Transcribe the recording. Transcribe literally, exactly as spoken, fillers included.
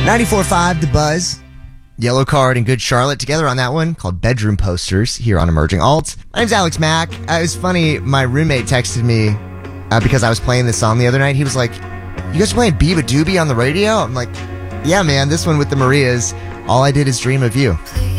ninety-four point five The Buzz. Yellow Card and Good Charlotte together on that one called Bedroom Posters here on Emerging Alts. My name's Alex Mack. Uh, it was funny. My roommate texted me uh, because I was playing this song the other night. He was like, you guys playing Beeba Doobie on the radio? I'm like, yeah, man, this one with the Marias. All I Did Is Dream of You.